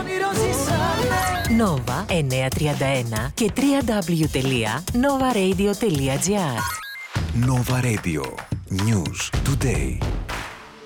όνειρο ζήσαμε. Nova 931 και www.novaradio.gr. Nova Radio. News today.